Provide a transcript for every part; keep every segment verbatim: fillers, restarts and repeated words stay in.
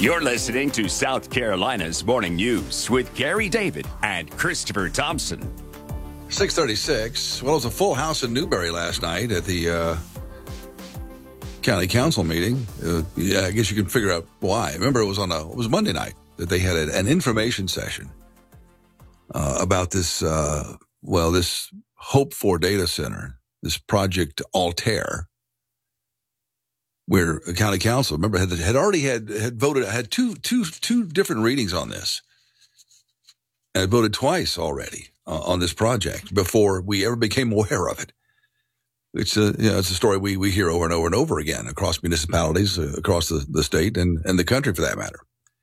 You're listening to South Carolina's Morning News with Gary David and Christopher Thompson. six thirty-six. Well, it was a full house in Newberry last night at the uh, county council meeting. Uh, yeah, I guess you can figure out why. Remember, it was on a it was Monday night that they had a, an information session uh, about this. Uh, well, this Hope for data center, this Project Altair, where a county council, remember, had, had already had had voted had two two two different readings on this, and had voted twice already uh, on this project before we ever became aware of it. It's a you know, it's a story we we hear over and over and over again across municipalities, uh, across the, the state and, and the country for that matter.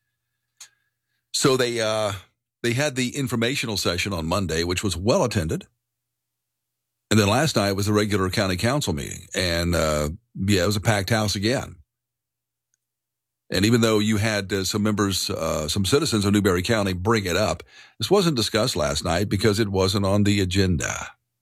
So they uh, they had the informational session on Monday, which was well attended. And then last night was the regular county council meeting. And, uh, yeah, it was a packed house again. And even though you had uh, some members, uh, some citizens of Newberry County bring it up, this wasn't discussed last night because it wasn't on the agenda.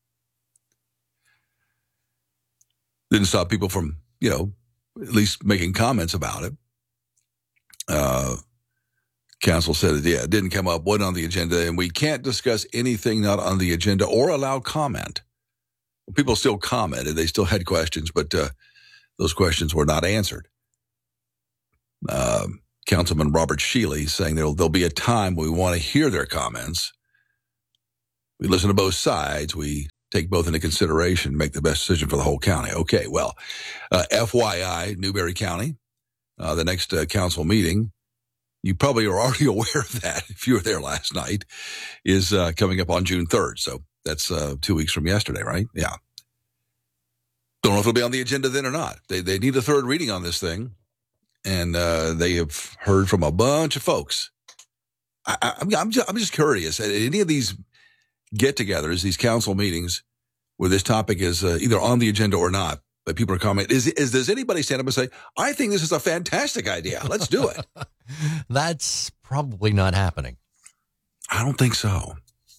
Didn't stop people from, you know, at least making comments about it. Uh, council said, yeah, it didn't come up, wasn't on the agenda, and we can't discuss anything not on the agenda or allow comment. People still commented. They still had questions, but uh, those questions were not answered. Uh, Councilman Robert Shealy saying there'll, there'll be a time when we want to hear their comments. We listen to both sides. We take both into consideration, make the best decision for the whole county. Okay, well, uh, F Y I, Newberry County, uh, the next uh, council meeting, you probably are already aware of that if you were there last night, is uh, coming up on June third. So that's uh, two weeks from yesterday, right? Yeah. Don't know if it'll be on the agenda then or not. They they need a third reading on this thing, and uh, they have heard from a bunch of folks. I, I, I'm I'm just, I'm just curious. At any of these get-togethers, these council meetings, where this topic is uh, either on the agenda or not, but people are commenting, is, is does anybody stand up and say, "I think this is a fantastic idea. Let's do it"? That's probably not happening. I don't think so.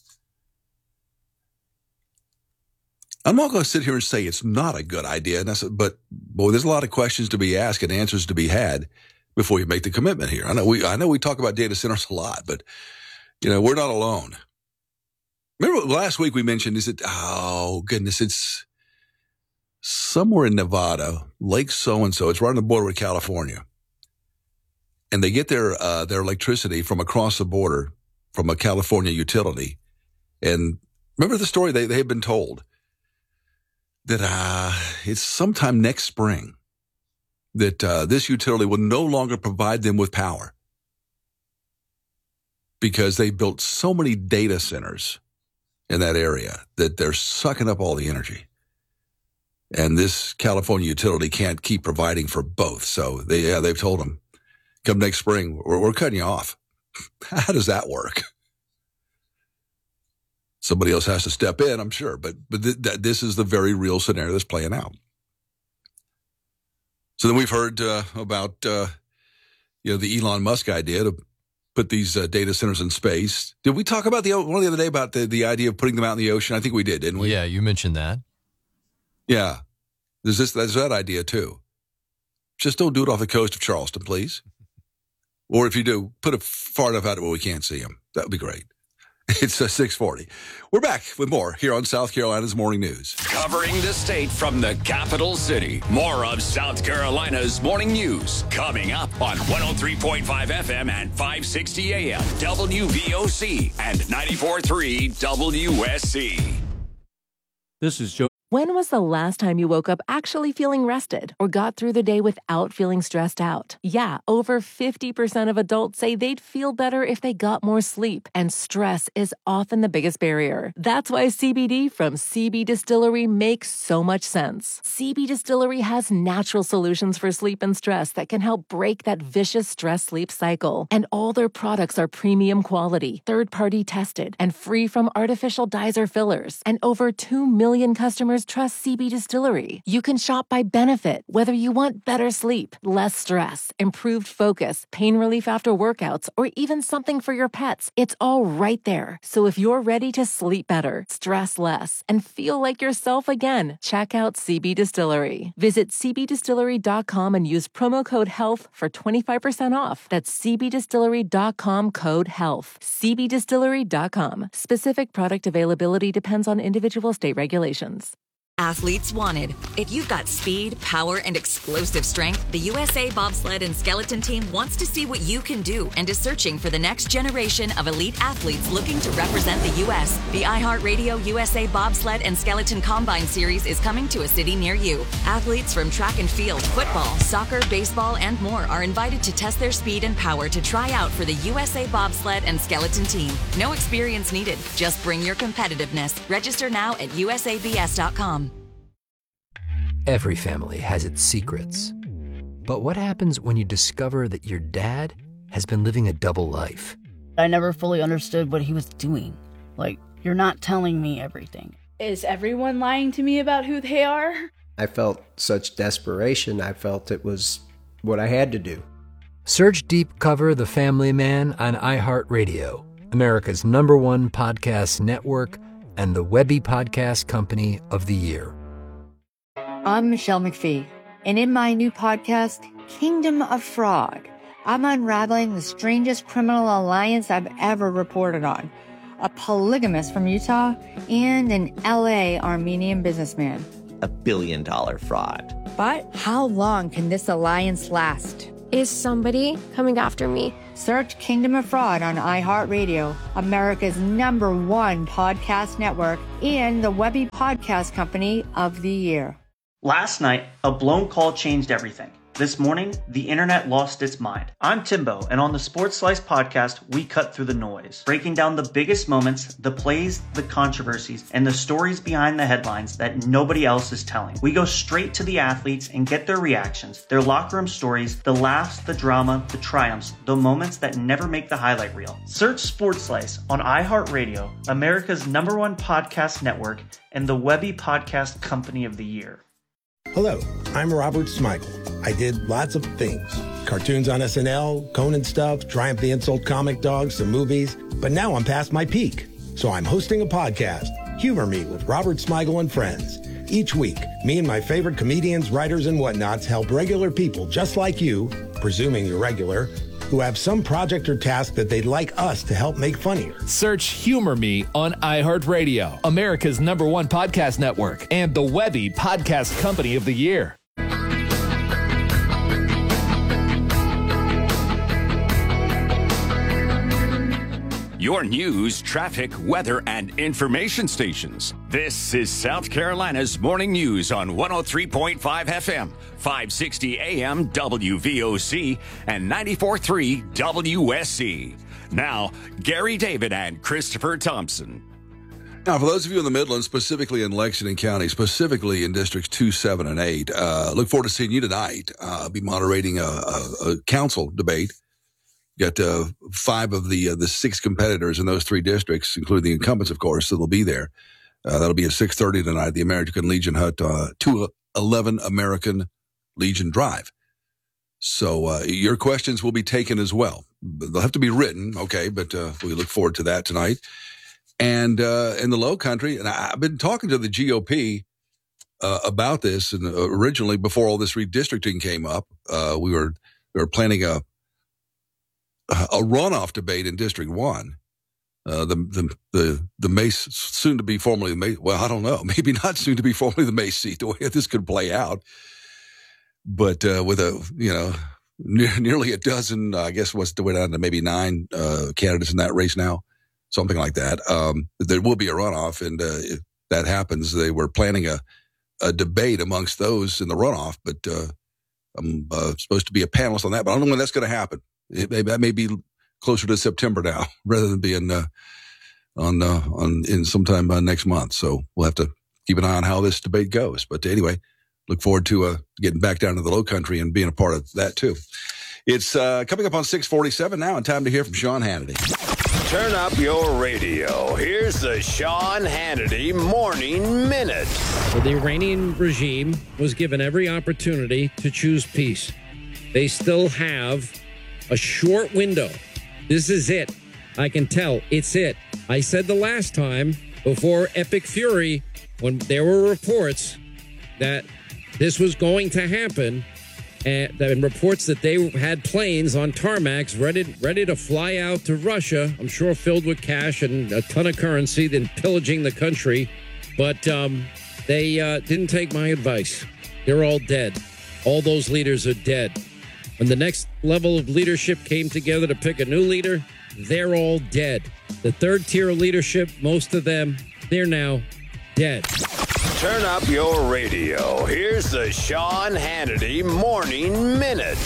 I'm not going to sit here and say it's not a good idea, but boy, there's a lot of questions to be asked and answers to be had before you make the commitment here. I know we, I know we talk about data centers a lot, but you know, we're not alone. Remember last week we mentioned, is it, oh goodness, it's somewhere in Nevada, Lake so-and-so, it's right on the border with California. And they get their, uh, their electricity from across the border from a California utility. And remember the story they, they had been told that uh, it's sometime next spring that uh, this utility will no longer provide them with power because they built so many data centers in that area that they're sucking up all the energy. And this California utility can't keep providing for both. So they, yeah, they've told them, come next spring, we're, we're cutting you off. How does that work? Somebody else has to step in, I'm sure, but but th- th- this is the very real scenario that's playing out. So then we've heard uh, about uh, you know the Elon Musk idea to put these uh, data centers in space. Did we talk about the one the other day about the, the idea of putting them out in the ocean? I think we did, didn't we? Yeah, you mentioned that. Yeah, there's this there's that idea too. Just don't do it off the coast of Charleston, please. Or if you do, put it far enough out where we can't see them. That would be great. It's uh, six forty. We're back with more here on South Carolina's Morning News. Covering the state from the capital city. More of South Carolina's Morning News coming up on one oh three point five F M and five sixty A M W V O C and ninety-four point three W S C. This is Joe. When was the last time you woke up actually feeling rested or got through the day without feeling stressed out? Yeah, over fifty percent of adults say they'd feel better if they got more sleep, and stress is often the biggest barrier. That's why C B D from C B Distillery makes so much sense. C B Distillery has natural solutions for sleep and stress that can help break that vicious stress-sleep cycle. And all their products are premium quality, third-party tested, and free from artificial dyes or fillers. And over two million customers customers trust C B Distillery. You can shop by benefit, whether you want better sleep, less stress, improved focus, pain relief after workouts, or even something for your pets. It's all right there. So if you're ready to sleep better, stress less, and feel like yourself again, check out C B Distillery. Visit c b distillery dot com and use promo code HEALTH for twenty-five percent off. That's c b distillery dot com code HEALTH. c b distillery dot com. Specific product availability depends on individual state regulations. Athletes wanted. If you've got speed, power, and explosive strength, the U S A Bobsled and Skeleton Team wants to see what you can do and is searching for the next generation of elite athletes looking to represent the U S The iHeartRadio U S A Bobsled and Skeleton Combine Series is coming to a city near you. Athletes from track and field, football, soccer, baseball, and more are invited to test their speed and power to try out for the U S A Bobsled and Skeleton Team. No experience needed. Just bring your competitiveness. Register now at u s a b s dot com. Every family has its secrets. But what happens when you discover that your dad has been living a double life? I never fully understood what he was doing. Like, you're not telling me everything. Is everyone lying to me about who they are? I felt such desperation. I felt it was what I had to do. Search Deep Cover The Family Man on iHeartRadio, America's number one podcast network and the Webby Podcast Company of the Year. I'm Michelle McPhee, and in my new podcast, Kingdom of Fraud, I'm unraveling the strangest criminal alliance I've ever reported on. A polygamist from Utah and an L A Armenian businessman. A billion dollar fraud. But how long can this alliance last? Is somebody coming after me? Search Kingdom of Fraud on iHeartRadio, America's number one podcast network, and the Webby Podcast Company of the Year. Last night, a blown call changed everything. This morning, the internet lost its mind. I'm Timbo, and on the Sports Slice podcast, we cut through the noise, breaking down the biggest moments, the plays, the controversies, and the stories behind the headlines that nobody else is telling. We go straight to the athletes and get their reactions, their locker room stories, the laughs, the drama, the triumphs, the moments that never make the highlight reel. Search Sports Slice on iHeartRadio, America's number one podcast network, and the Webby Podcast Company of the Year. Hello, I'm Robert Smigel. I did lots of things. Cartoons on S N L, Conan stuff, Triumph the Insult comic dogs, some movies. But now I'm past my peak. So I'm hosting a podcast, Humor Me with Robert Smigel and Friends. Each week, me and my favorite comedians, writers, and whatnots help regular people just like you, presuming you're regular, who have some project or task that they'd like us to help make funnier. Search Humor Me on iHeartRadio, America's number one podcast network, and the Webby Podcast Company of the Year. Your news, traffic, weather, and information stations. This is South Carolina's Morning News on one oh three point five F M, five sixty A M W V O C, and ninety-four point three W S C. Now, Gary David and Christopher Thompson. Now, for those of you in the Midlands, specifically in Lexington County, specifically in Districts two, seven, and eight, uh, look forward to seeing you tonight. Uh, I'll be moderating a, a, a council debate. Got uh, five of the uh, the six competitors in those three districts, including the incumbents, of course, that'll be there. Uh, that'll be at six thirty tonight at the American Legion Hut, uh, two eleven American Legion Drive. So uh, your questions will be taken as well. They'll have to be written, okay, but uh, we look forward to that tonight. And uh, in the Low Country, and I've been talking to the G O P uh, about this, and originally, before all this redistricting came up, uh, we were we were planning a a runoff debate in District One, uh, the the the the Mace, soon to be formerly the Mace. Well, I don't know, maybe not soon to be formerly the Mace seat. The way this could play out, but uh, with a you know ne- nearly a dozen, I guess what's the way down to maybe nine uh, candidates in that race now, something like that. Um, there will be a runoff, and uh, if that happens, they were planning a a debate amongst those in the runoff. But uh, I'm uh, supposed to be a panelist on that, but I don't know when that's going to happen. It may, that may be closer to September now, rather than being uh, on uh, on in sometime uh, next month. So we'll have to keep an eye on how this debate goes. But anyway, look forward to uh, getting back down to the Low Country and being a part of that too. It's uh, coming up on six forty-seven now, and time to hear from Sean Hannity. Turn up your radio. Here's the Sean Hannity Morning Minute. Well, the Iranian regime was given every opportunity to choose peace. They still have a short window. This is it. I can tell it's it. I said the last time before Epic Fury, when there were reports that this was going to happen, and, and reports that they had planes on tarmacs ready, ready to fly out to Russia, I'm sure filled with cash and a ton of currency, then pillaging the country. But um, they uh, didn't take my advice. They're all dead. All those leaders are dead. When the next level of leadership came together to pick a new leader, they're all dead. The third tier of leadership, most of them, they're now dead. Turn up your radio. Here's the Sean Hannity Morning Minute.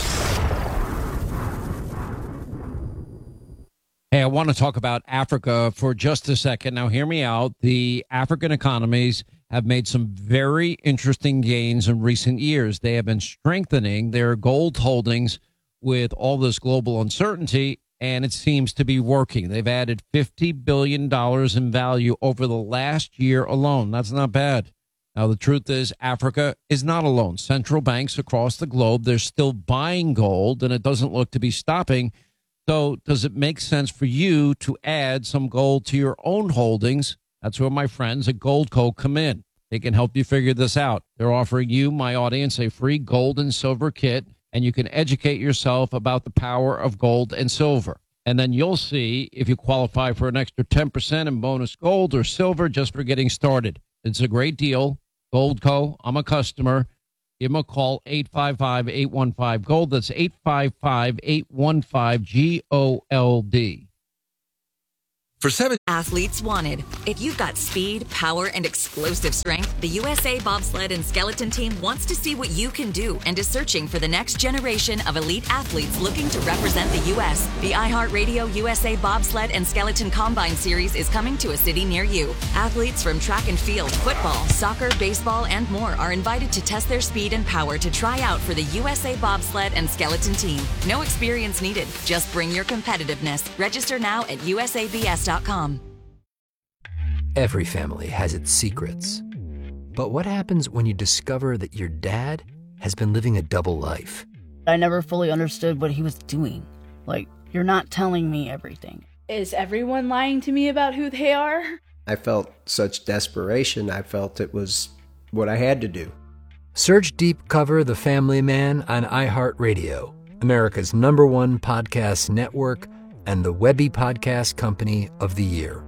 Hey, I want to talk about Africa for just a second. Now, hear me out. The African economies have made some very interesting gains in recent years. They have been strengthening their gold holdings with all this global uncertainty, and it seems to be working. They've added fifty billion dollars in value over the last year alone. That's not bad. Now, the truth is Africa is not alone. Central banks across the globe, they're still buying gold, and it doesn't look to be stopping. So does it make sense for you to add some gold to your own holdings? That's where my friends at Goldco come in. They can help you figure this out. They're offering you, my audience, a free gold and silver kit, and you can educate yourself about the power of gold and silver. And then you'll see if you qualify for an extra ten percent in bonus gold or silver just for getting started. It's a great deal. Goldco, I'm a customer. Give them a call, eight five five, eight one five, GOLD. That's eight five five, eight one five, G O L D. For seven Athletes wanted. If you've got speed, power, and explosive strength, the U S A Bobsled and Skeleton Team wants to see what you can do and is searching for the next generation of elite athletes looking to represent the U S The iHeartRadio U S A Bobsled and Skeleton Combine Series is coming to a city near you. Athletes from track and field, football, soccer, baseball, and more are invited to test their speed and power to try out for the U S A Bobsled and Skeleton Team. No experience needed. Just bring your competitiveness. Register now at U S A B S dot com. Every family has its secrets. But what happens when you discover that your dad has been living a double life? I never fully understood what he was doing. Like, you're not telling me everything. Is everyone lying to me about who they are? I felt such desperation, I felt it was what I had to do. Search Deep Cover The Family Man on iHeartRadio, America's number one podcast network and the Webby Podcast Company of the Year.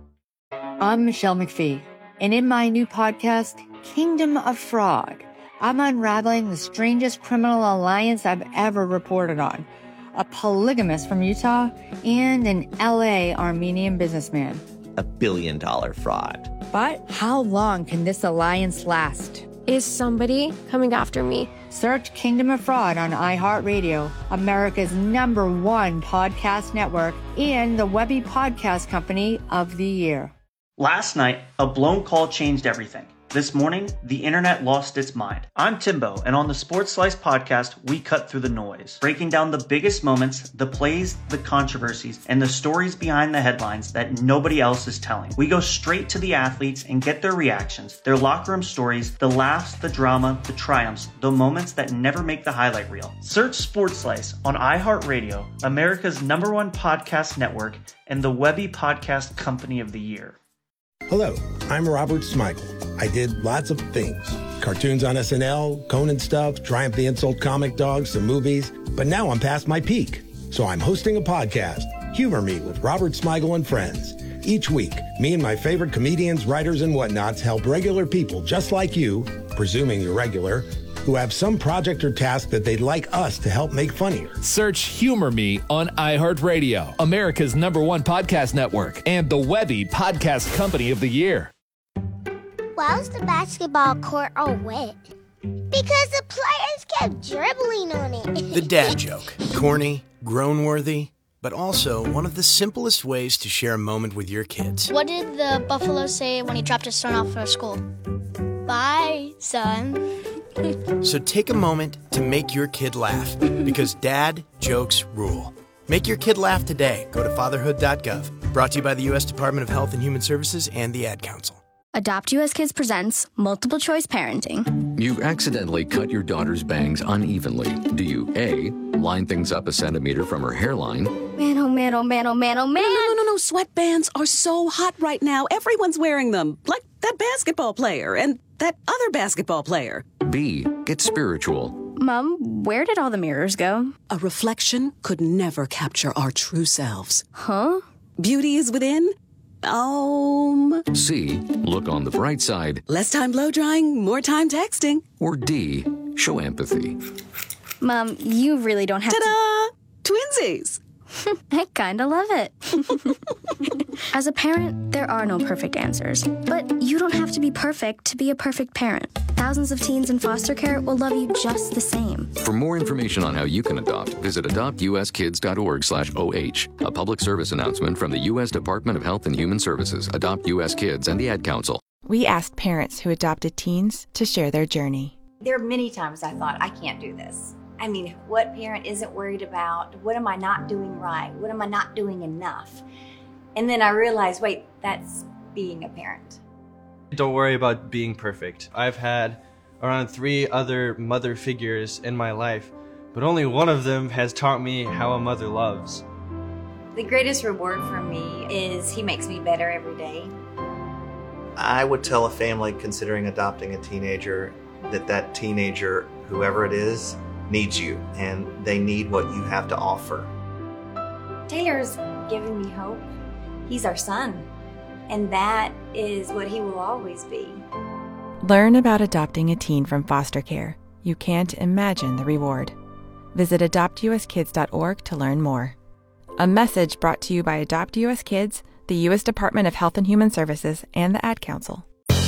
I'm Michelle McPhee, and in my new podcast, Kingdom of Frog, I'm unraveling the strangest criminal alliance I've ever reported on. A polygamist from Utah and an L A Armenian businessman. A billion dollar fraud. But how long can this alliance last? Is somebody coming after me? Search Kingdom of Fraud on iHeartRadio, America's number one podcast network, and the Webby Podcast Company of the Year. Last night, a blown call changed everything. This morning, the internet lost its mind. I'm Timbo, and on the Sports Slice podcast, we cut through the noise, breaking down the biggest moments, the plays, the controversies, and the stories behind the headlines that nobody else is telling. We go straight to the athletes and get their reactions, their locker room stories, the laughs, the drama, the triumphs, the moments that never make the highlight reel. Search Sports Slice on iHeartRadio, America's number one podcast network, and the Webby Podcast Company of the Year. Hello, I'm Robert Smigel. I did lots of things. Cartoons on S N L, Conan stuff, Triumph the Insult Comic Dogs, some movies. But now I'm past my peak. So I'm hosting a podcast, Humor Me with Robert Smigel and Friends. Each week, me and my favorite comedians, writers, and whatnots help regular people just like you, presuming you're regular, who have some project or task that they'd like us to help make funnier. Search Humor Me on iHeartRadio, America's number one podcast network, and the Webby Podcast Company of the Year. Why was the basketball court all wet? Because the players kept dribbling on it. The dad joke. Corny, groan-worthy, but also one of the simplest ways to share a moment with your kids. What did the buffalo say when he dropped his son off for school? Bye, son. So take a moment to make your kid laugh, because dad jokes rule. Make your kid laugh today. Go to fatherhood dot gov. Brought to you by the U S Department of Health and Human Services and the Ad Council. Adopt U S Kids presents Multiple Choice Parenting. You accidentally cut your daughter's bangs unevenly. Do you A, line things up a centimeter from her hairline? Man, oh man, oh man, oh man, oh man. No, no, no, no. Sweatbands are so hot right now. Everyone's wearing them. Like that basketball player and that other basketball player. B, get spiritual. Mom, where did all the mirrors go? A reflection could never capture our true selves. Huh? Beauty is within. Um. C, look on the bright side. Less time blow drying, more time texting. Or D, show empathy. Mom, you really don't have Ta-da! to... Twinsies! I kinda love it. As a parent, there are no perfect answers. But you don't have to be perfect to be a perfect parent. Thousands of teens in foster care will love you just the same. For more information on how you can adopt, visit adopt u s kids dot org slash O H. A public service announcement from the U S Department of Health and Human Services, Adopt U S Kids, and the Ad Council. We asked parents who adopted teens to share their journey. There are many times I thought, I can't do this. I mean, what parent isn't worried about, what am I not doing right? What am I not doing enough? And then I realized, wait, that's being a parent. Don't worry about being perfect. I've had around three other mother figures in my life, but only one of them has taught me how a mother loves. The greatest reward for me is he makes me better every day. I would tell a family considering adopting a teenager that that teenager, whoever it is, needs you, and they need what you have to offer. Taylor's giving me hope. He's our son, and that is what he will always be. Learn about adopting a teen from foster care. You can't imagine the reward. Visit adopt u s kids dot org to learn more. A message brought to you by Adopt U S Kids, the U S Department of Health and Human Services, and the Ad Council.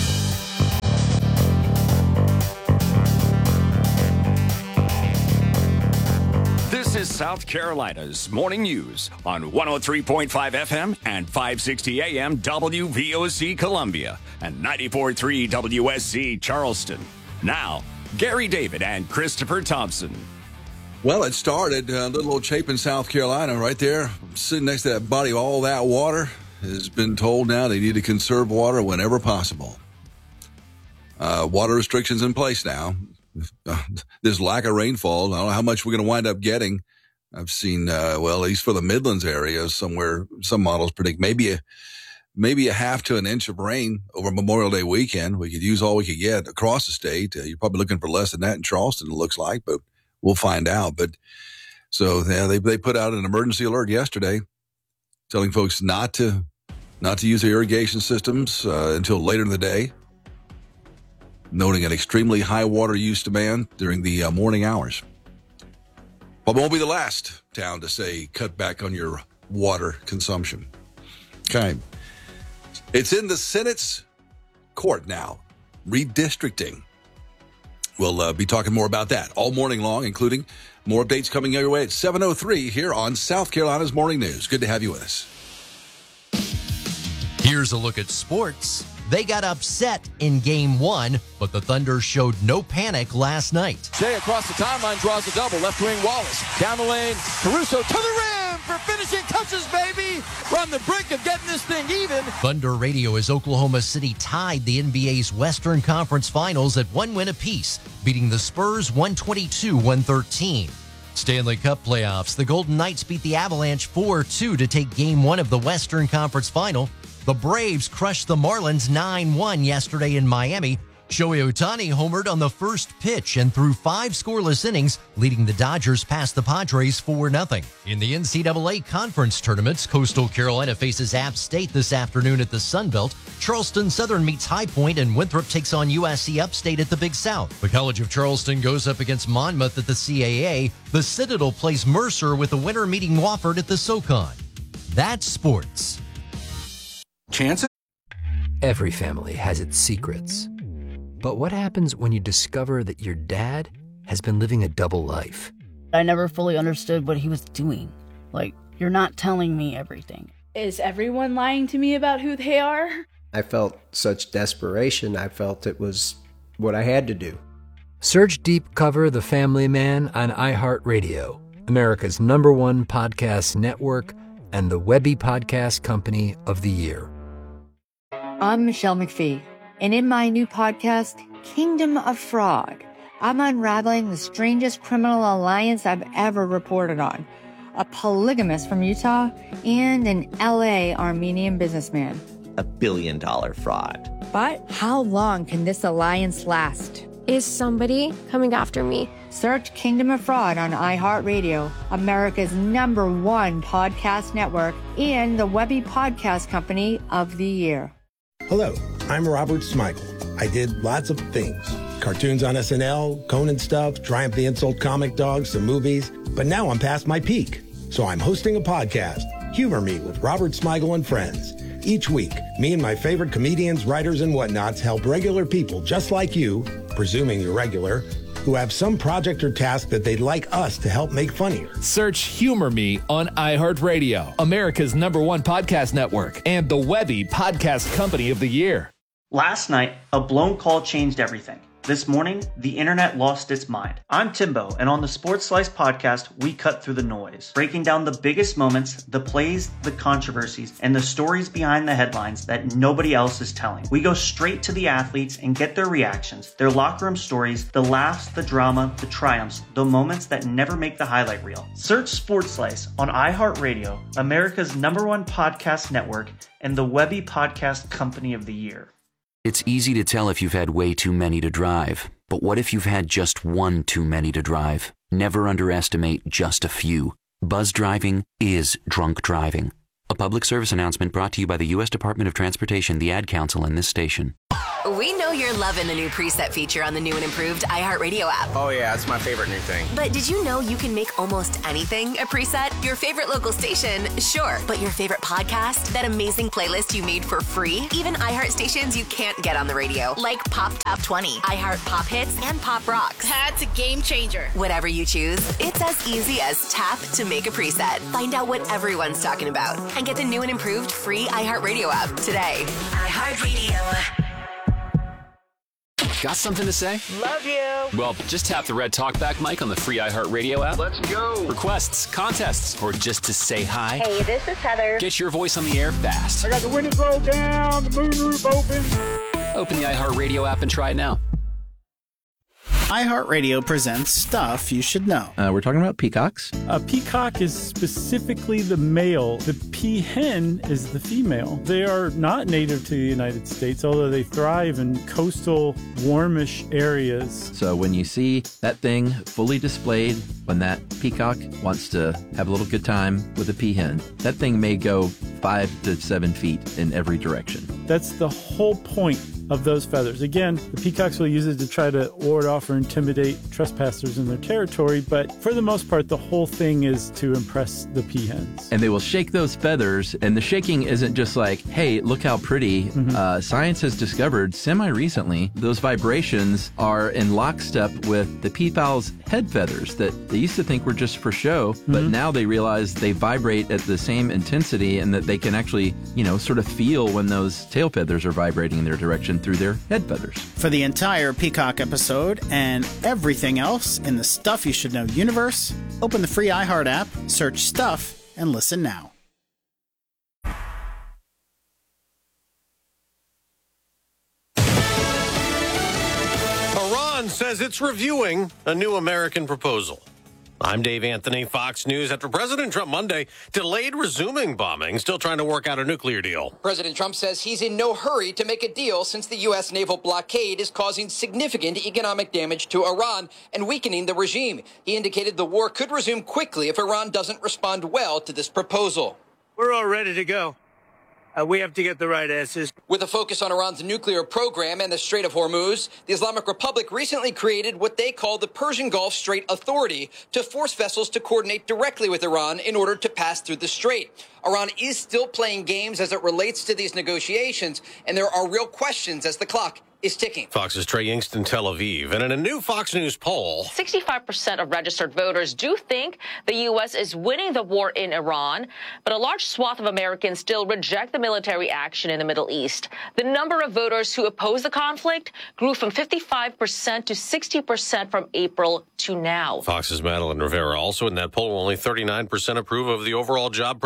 This is South Carolina's Morning News on one oh three point five F M and five sixty A M W V O C Columbia and ninety-four point three W S C Charleston. Now, Gary David and Christopher Thompson. Well, it started uh, little old Chapin, South Carolina, right there, sitting next to that body of all that water. Has been told now they need to conserve water whenever possible. Uh, water restrictions in place now. Uh, this lack of rainfall, I don't know how much we're going to wind up getting. I've seen, uh, well, at least for the Midlands area, somewhere, some models predict maybe a, maybe a half to an inch of rain over Memorial Day weekend. We could use all we could get across the state. Uh, you're probably looking for less than that in Charleston, it looks like, but we'll find out. But so yeah, they they put out an emergency alert yesterday, telling folks not to not to use their irrigation systems uh, until later in the day, noting an extremely high water use demand during the uh, morning hours. Probably won't be the last town to say cut back on your water consumption. Okay. It's in the Senate's court now, redistricting. We'll uh, be talking more about that all morning long, including more updates coming your way at seven oh three here on South Carolina's Morning News. Good to have you with us. Here's a look at sports. They got upset in game one, but the Thunder showed no panic last night. Shea across the timeline draws a double. Left wing Wallace. Down the lane. Caruso to the rim for finishing touches, baby. We're on the brink of getting this thing even. Thunder Radio as Oklahoma City tied the N B A's Western Conference Finals at one win apiece, beating the Spurs one twenty-two to one thirteen. Stanley Cup playoffs. The Golden Knights beat the Avalanche four two to take game one of the Western Conference Final. The Braves crushed the Marlins nine one yesterday in Miami. Shohei Ohtani homered on the first pitch and threw five scoreless innings, leading the Dodgers past the Padres four nothing. In the N C double A conference tournaments, Coastal Carolina faces App State this afternoon at the Sun Belt. Charleston Southern meets High Point, and Winthrop takes on U S C Upstate at the Big South. The College of Charleston goes up against Monmouth at the C A A. The Citadel plays Mercer, with the winner meeting Wofford at the SoCon. That's sports. Chance? Every family has its secrets. But what happens when you discover that your dad has been living a double life? I never fully understood what he was doing. Like, you're not telling me everything. Is everyone lying to me about who they are? I felt such desperation. I felt it was what I had to do. Search Deep Cover The Family Man on iHeartRadio, America's number one podcast network, and the Webby Podcast Company of the Year. I'm Michelle McPhee, and in my new podcast, Kingdom of Fraud, I'm unraveling the strangest criminal alliance I've ever reported on. A polygamist from Utah and an L A Armenian businessman. A billion dollar fraud. But how long can this alliance last? Is somebody coming after me? Search Kingdom of Fraud on iHeartRadio, America's number one podcast network, and the Webby Podcast Company of the Year. Hello, I'm Robert Smigel. I did lots of things. Cartoons on S N L, Conan stuff, Triumph the Insult Comic Dogs, some movies. But now I'm past my peak. So I'm hosting a podcast, Humor Me with Robert Smigel and Friends. Each week, me and my favorite comedians, writers, and whatnots help regular people just like you, presuming you're regular, who have some project or task that they'd like us to help make funnier. Search Humor Me on iHeartRadio, America's number one podcast network, and the Webby Podcast Company of the Year. Last night, a blown call changed everything. This morning, the internet lost its mind. I'm Timbo, and on the Sports Slice podcast, we cut through the noise, breaking down the biggest moments, the plays, the controversies, and the stories behind the headlines that nobody else is telling. We go straight to the athletes and get their reactions, their locker room stories, the laughs, the drama, the triumphs, the moments that never make the highlight reel. Search Sports Slice on iHeartRadio, America's number one podcast network, and the Webby Podcast Company of the Year. It's easy to tell if you've had way too many to drive, but what if you've had just one too many to drive? Never underestimate just a few. Buzz driving is drunk driving. A public service announcement brought to you by the U S Department of Transportation, the Ad Council, and this station. We know you're loving the new preset feature on the new and improved iHeartRadio app. Oh yeah, it's my favorite new thing. But did you know you can make almost anything a preset? Your favorite local station, sure. But your favorite podcast? That amazing playlist you made for free? Even iHeart stations you can't get on the radio, like Pop Top twenty, iHeart Pop Hits, and Pop Rocks. That's a game changer. Whatever you choose, it's as easy as tap to make a preset. Find out what everyone's talking about and get the new and improved free iHeartRadio app today. iHeartRadio. Got something to say? Love you. Well, just tap the red talkback mic on the free iHeartRadio app. Let's go. Requests, contests, or just to say hi. Hey, this is Heather. Get your voice on the air fast. I got the windows rolled down, the moonroof open. Open the iHeartRadio app and try it now. iHeartRadio presents Stuff You Should Know. Uh, we're talking about peacocks. A peacock is specifically the male. The peahen is the female. They are not native to the United States, although they thrive in coastal, warmish areas. So when you see that thing fully displayed, when that peacock wants to have a little good time with a peahen, that thing may go five to seven feet in every direction. That's the whole point of those feathers. Again, the peacocks will use it to try to ward off or intimidate trespassers in their territory, but for the most part, the whole thing is to impress the peahens. And they will shake those feathers, and the shaking isn't just like, hey, look how pretty. Mm-hmm. Uh, science has discovered semi-recently those vibrations are in lockstep with the peafowl's head feathers that they used to think were just for show, mm-hmm. but now they realize they vibrate at the same intensity and that they can actually, you know, sort of feel when those tail feathers are vibrating in their direction through their head feathers. For the entire Peacock episode and everything else in the Stuff You Should Know universe, open the free iHeart app, search Stuff, and listen now. Iran says it's reviewing a new American proposal. I'm Dave Anthony, Fox News. After President Trump Monday delayed resuming bombing, still trying to work out a nuclear deal. President Trump says he's in no hurry to make a deal since the U S naval blockade is causing significant economic damage to Iran and weakening the regime. He indicated the war could resume quickly if Iran doesn't respond well to this proposal. We're all ready to go. Uh, we have to get the right answers. With a focus on Iran's nuclear program and the Strait of Hormuz, the Islamic Republic recently created what they call the Persian Gulf Strait Authority to force vessels to coordinate directly with Iran in order to pass through the strait. Iran is still playing games as it relates to these negotiations, and there are real questions as the clock is ticking. Fox's Trey Yingst in Tel Aviv. And in a new Fox News poll, sixty-five percent of registered voters do think the U S is winning the war in Iran, but a large swath of Americans still reject the military action in the Middle East. The number of voters who oppose the conflict grew from fifty-five percent to sixty percent from April to now. Fox's Madeline Rivera also in that poll. Only thirty-nine percent approve of the overall job President Trump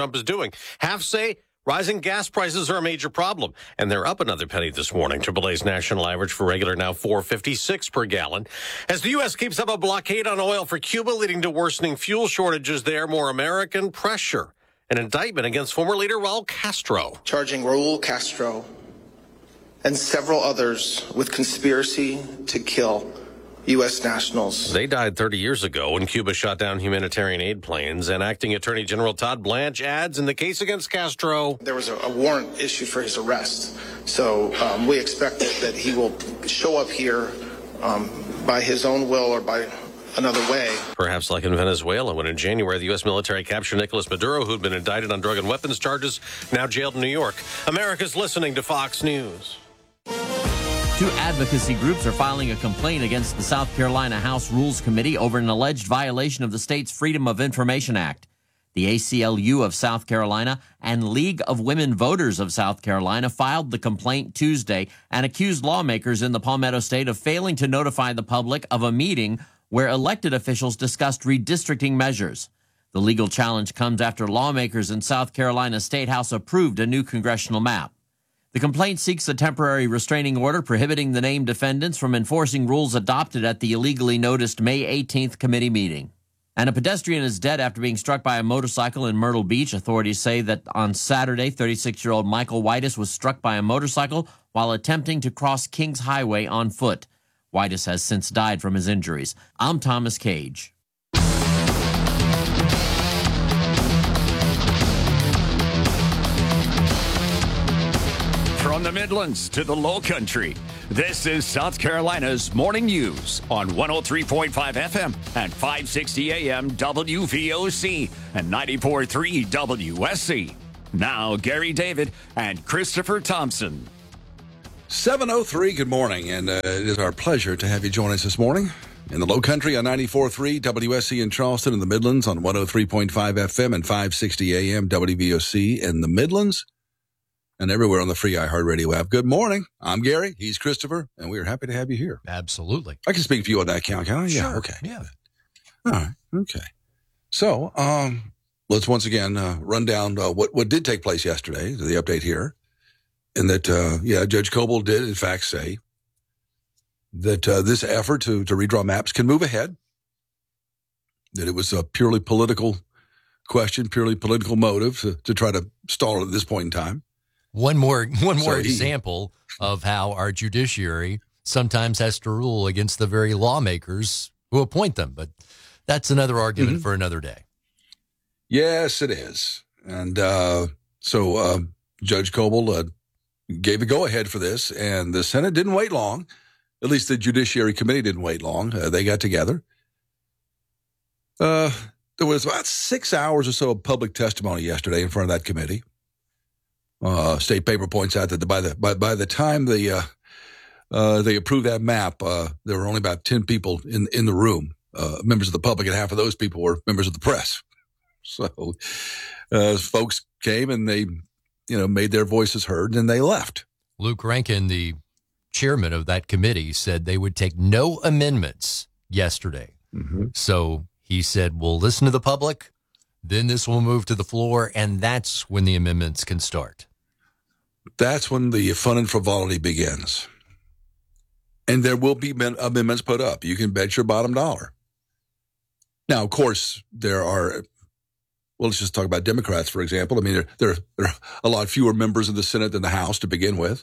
Trump is doing. Half say rising gas prices are a major problem, and they're up another penny this morning. triple A's national average for regular now four fifty-six per gallon. As the U S keeps up a blockade on oil for Cuba, leading to worsening fuel shortages there, more American pressure. An indictment against former leader Raul Castro. Charging Raul Castro and several others with conspiracy to kill U S nationals. They died thirty years ago when Cuba shot down humanitarian aid planes, and Acting Attorney General Todd Blanche adds in the case against Castro, there was a, a warrant issued for his arrest. So um, we expect that, that he will show up here um, by his own will or by another way. Perhaps like in Venezuela, when in January the U S military captured Nicolas Maduro, who'd been indicted on drug and weapons charges, now jailed in New York. America's listening to Fox News. Two advocacy groups are filing a complaint against the South Carolina House Rules Committee over an alleged violation of the state's Freedom of Information Act. The A C L U of South Carolina and League of Women Voters of South Carolina filed the complaint Tuesday and accused lawmakers in the Palmetto State of failing to notify the public of a meeting where elected officials discussed redistricting measures. The legal challenge comes after lawmakers in South Carolina State House approved a new congressional map. The complaint seeks a temporary restraining order prohibiting the named defendants from enforcing rules adopted at the illegally noticed May eighteenth committee meeting. And a pedestrian is dead after being struck by a motorcycle in Myrtle Beach. Authorities say that on Saturday, thirty-six-year-old Michael Whitus was struck by a motorcycle while attempting to cross Kings Highway on foot. Whitus has since died from his injuries. I'm Thomas Cage. From the Midlands to the Low Country, this is South Carolina's Morning News on one oh three point five F M and five sixty A M W V O C and ninety-four point three W S C. Now, Gary David and Christopher Thompson. seven oh three, good morning, and uh, it is our pleasure to have you join us this morning. In the Low Country on ninety-four point three W S C in Charleston, in the Midlands on one oh three point five F M and five sixty A M W V O C in the Midlands, and everywhere on the free iHeartRadio app. Good morning. I'm Gary. He's Christopher, and we are happy to have you here. Absolutely. I can speak for you on that account, can I? Sure. Yeah, okay. Yeah. All right, okay. So, um, let's once again uh, run down uh, what, what did take place yesterday, the update here, and that, uh, yeah, Judge Coble did, in fact, say that uh, this effort to, to redraw maps can move ahead, that it was a purely political question, purely political motive to, to try to stall it at this point in time. One more one more So he- example of how our judiciary sometimes has to rule against the very lawmakers who appoint them. But that's another argument Mhm. for another day. Yes, it is. And uh, so uh, Judge Coble uh, gave a go-ahead for this, and the Senate didn't wait long. At least the Judiciary Committee didn't wait long. Uh, they got together. Uh, there was about six hours or so of public testimony yesterday in front of that committee. Uh, State paper points out that the, by the by, by the time the uh, uh, they approved that map, uh, there were only about ten people in in the room, uh, members of the public, and half of those people were members of the press. So, uh, folks came and they, you know, made their voices heard, and they left. Luke Rankin, the chairman of that committee, said they would take no amendments yesterday. Mm-hmm. So he said, we'll listen to the public, then this will move to the floor, and that's when the amendments can start. That's when the fun and frivolity begins. And there will be men- amendments put up. You can bet your bottom dollar. Now, of course, there are, well, let's just talk about Democrats, for example. I mean, there, there, there are a lot fewer members of the Senate than the House to begin with.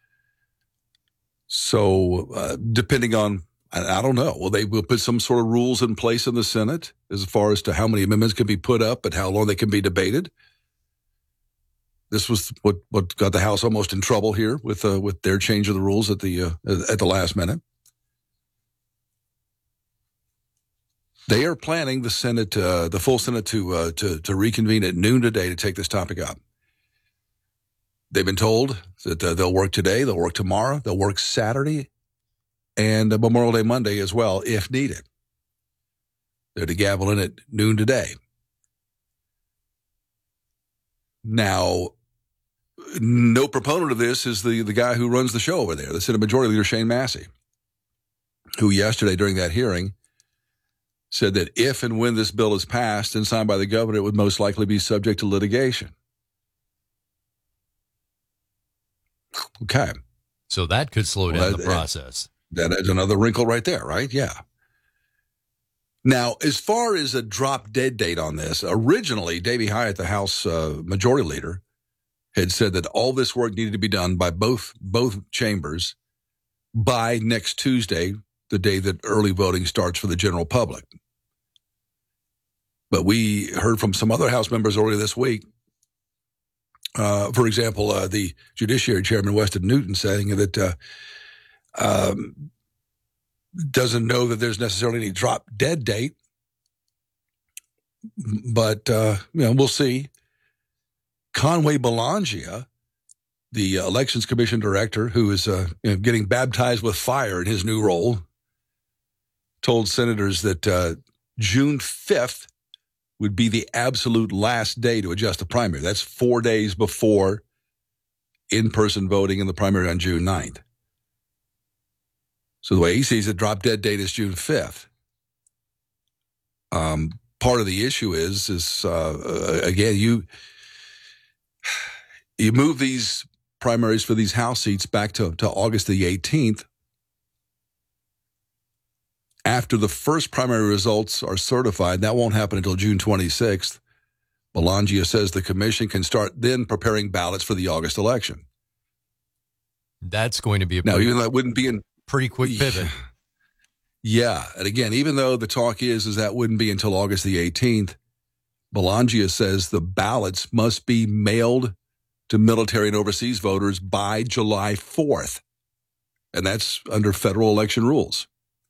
So, uh, depending on, I, I don't know, well, they will put some sort of rules in place in the Senate as far as to how many amendments can be put up and how long they can be debated. This was what, what got the House almost in trouble here with uh, with their change of the rules at the uh, at the last minute. They are planning the Senate, uh, the full Senate, to uh, to to reconvene at noon today to take this topic up. They've been told that uh, they'll work today, they'll work tomorrow, they'll work Saturday, and uh, Memorial Day Monday as well, if needed. They're to gavel in at noon today. Now, no proponent of this is the, the guy who runs the show over there, the Senate Majority Leader Shane Massey, who yesterday during that hearing said that if and when this bill is passed and signed by the governor, it would most likely be subject to litigation. Okay. So that could slow Well, down that- the process. That is another wrinkle right there, right? Yeah. Now, as far as a drop dead date on this, originally, Davey Hyatt, the House uh, Majority Leader, had said that all this work needed to be done by both both chambers by next Tuesday, the day that early voting starts for the general public. But we heard from some other House members earlier this week, uh, for example, uh, the Judiciary Chairman, Weston Newton, saying that uh, um, doesn't know that there's necessarily any drop dead date, but uh, you know, we'll see. Conway Belangia, the Elections Commission director, who is uh, you know, getting baptized with fire in his new role, told senators that uh, June fifth would be the absolute last day to adjust the primary. That's four days before in-person voting in the primary on June ninth. So the way he sees it, drop dead date is June fifth. Um, part of the issue is, is uh, again, you you move these primaries for these House seats back to, to August the eighteenth. After the first primary results are certified, that won't happen until June twenty-sixth. Belangia says the commission can start then preparing ballots for the August election. That's going to be a now, pretty, even though that wouldn't be in pretty quick pivot. Yeah, and again, even though the talk is is that wouldn't be until August the eighteenth, Belangia says the ballots must be mailed to military and overseas voters by July fourth, and that's under federal election rules.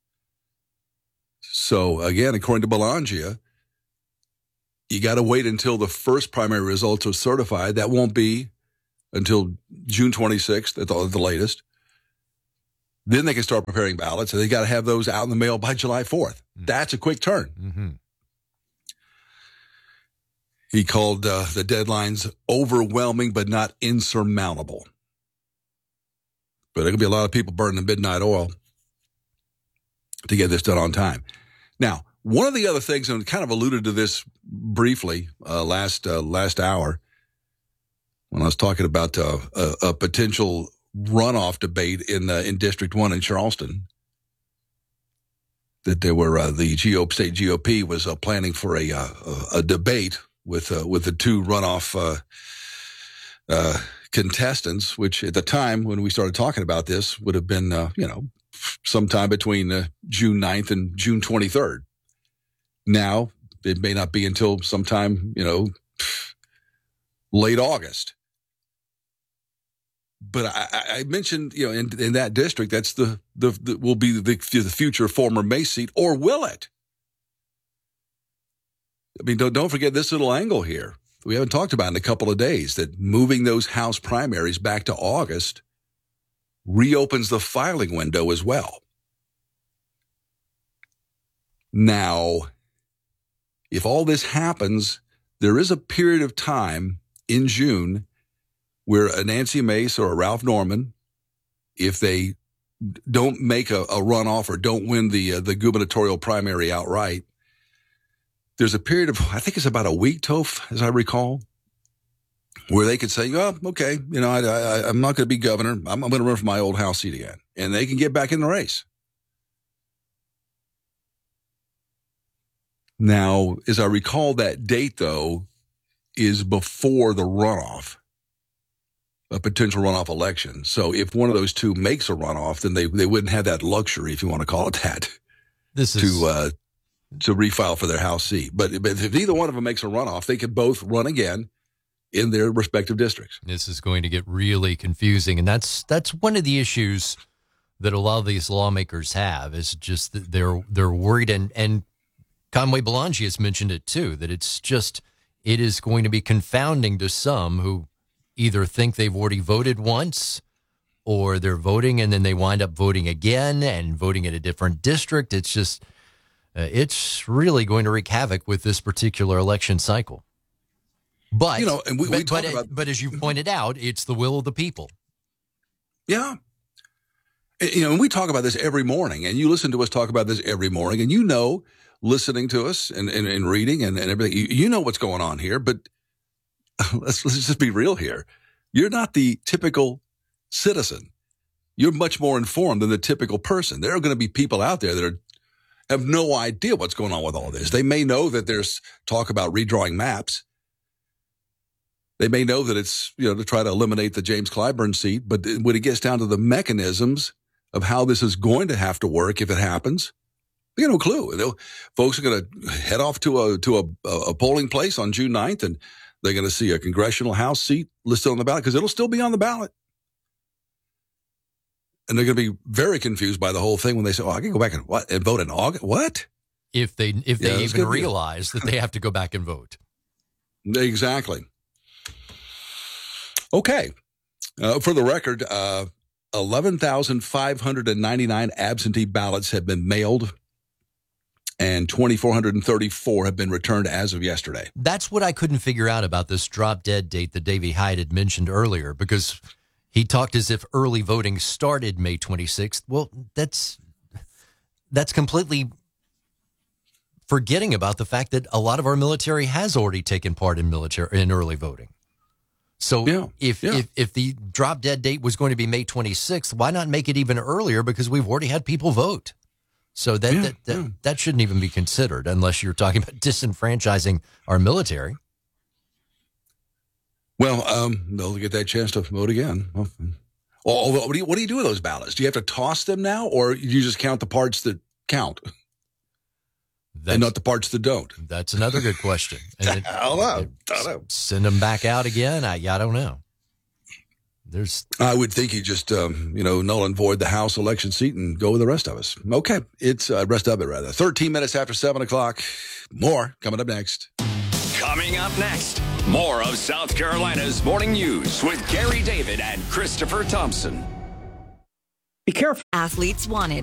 So again, according to Belangia, you got to wait until the first primary results are certified. That won't be until June twenty-sixth at the, at the latest. Then they can start preparing ballots, and they got to have those out in the mail by July fourth. Mm-hmm. That's a quick turn. Mm-hmm. He called uh, the deadlines overwhelming but not insurmountable. But there could be a lot of people burning the midnight oil to get this done on time. Now, one of the other things, and kind of alluded to this briefly uh, last uh, last hour when I was talking about uh, a, a potential runoff debate in uh, in District One in Charleston, that there were uh, the G O P, state G O P was uh, planning for a uh, a debate with uh, with the two runoff uh, uh, contestants, which at the time when we started talking about this would have been uh, you know sometime between uh, June ninth and June twenty-third. Now it may not be until sometime you know late August. But I, I mentioned, you know, in, in that district, that's the, the, the will be the, the future former Mace seat, or will it? I mean, don't, don't forget this little angle here. We haven't talked about in a couple of days, that moving those House primaries back to August reopens the filing window as well. Now, if all this happens, there is a period of time in June where a Nancy Mace or a Ralph Norman, if they don't make a, a runoff or don't win the uh, the gubernatorial primary outright, there's a period of, I think it's about a week, Toph, as I recall, where they could say, oh, okay, you know, I, I, I'm not going to be governor. I'm, I'm going to run for my old House seat again. And they can get back in the race. Now, as I recall, that date, though, is before the runoff, a potential runoff election. So if one of those two makes a runoff, then they, they wouldn't have that luxury, if you want to call it that, this to is... uh, to refile for their House seat. But, but if either one of them makes a runoff, they could both run again in their respective districts. This is going to get really confusing, and that's that's one of the issues that a lot of these lawmakers have, is just that they're they're worried, and and Conway Belangia has mentioned it too, that it's just it is going to be confounding to some who either think they've already voted once, or they're voting and then they wind up voting again and voting in a different district. It's just uh, it's really going to wreak havoc with this particular election cycle. But you know, and we, but, we talk but, about, but as you pointed out, it's the will of the people. Yeah. You know, and we talk about this every morning, and you listen to us talk about this every morning, and you know, listening to us and, and, and reading and, and everything. You, you know what's going on here, but let's, let's just be real here. You're not the typical citizen. You're much more informed than the typical person. There are going to be people out there that are, have no idea what's going on with all this. They may know that there's talk about redrawing maps. They may know that it's, you know, to try to eliminate the James Clyburn seat, but when it gets down to the mechanisms of how this is going to have to work if it happens, they got no clue. They'll, folks are going to head off to a to a, a polling place on June ninth, and they're going to see a congressional House seat listed on the ballot because it'll still be on the ballot. And they're going to be very confused by the whole thing when they say, oh, I can go back and what and vote in August. What? If they if they Yeah, it's even gonna be- realize that they have to go back and vote. Exactly. Okay. Uh, for the record, uh, eleven thousand five hundred ninety-nine absentee ballots have been mailed, and two thousand four hundred thirty-four have been returned as of yesterday. That's what I couldn't figure out about this drop dead date that Davey Hyde had mentioned earlier, because he talked as if early voting started May twenty-sixth. Well, that's that's completely forgetting about the fact that a lot of our military has already taken part in military in early voting. So Yeah, if, yeah. if if the drop dead date was going to be May twenty-sixth, why not make it even earlier? Because we've already had people vote. So that Yeah, that, that, yeah. that shouldn't even be considered unless you're talking about disenfranchising our military. Well, um, they'll get that chance to vote again. Well, oh, what do you what do you do with those ballots? Do you have to toss them now, or you just count the parts that count, That's, and not the parts that don't? That's another good question. And it, I don't know. I don't know. send them back out again? I, I don't know. There's I would think you just, um, you know, null and void the House election seat and go with the rest of us. Okay. It's uh, rest of it, rather. thirteen minutes after seven o'clock. More coming up next. Coming up next, more of South Carolina's Morning News with Gary David and Christopher Thompson. Be careful. Athletes wanted.